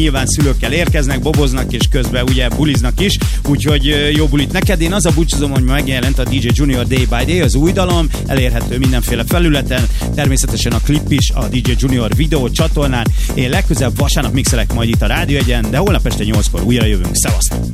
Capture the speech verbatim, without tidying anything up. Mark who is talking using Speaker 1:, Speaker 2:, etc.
Speaker 1: Nyilván szülőkkel érkeznek, boboznak, és közben ugye buliznak is, úgyhogy jó bulit neked. Én azzal búcsúzom, hogy megjelent a dé dzsé Junior Day by Day, az új dalom, elérhető mindenféle felületen, természetesen a klip is a dé dzsé Junior videó csatornán. Én legközelebb vasárnap mixelek majd itt a Rádió Egyen, de holnap este nyolckor újra jövünk. Szevasztok!